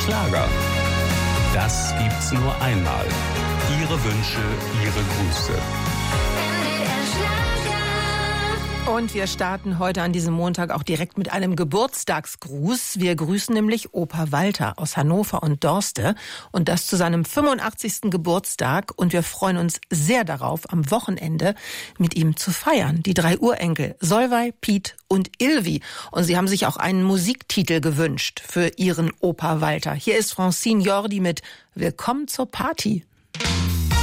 Schlager. Das gibt's nur einmal. Ihre Wünsche, Ihre Grüße. Und wir starten heute an diesem Montag auch direkt mit einem Geburtstagsgruß. Wir grüßen nämlich Opa Walter aus Hannover und Dorste und das zu seinem 85. Geburtstag. Und wir freuen uns sehr darauf, am Wochenende mit ihm zu feiern. Die 3 Urenkel, Solveig, Piet und Ilvi. Und sie haben sich auch einen Musiktitel gewünscht für ihren Opa Walter. Hier ist Francine Jordi mit Willkommen zur Party.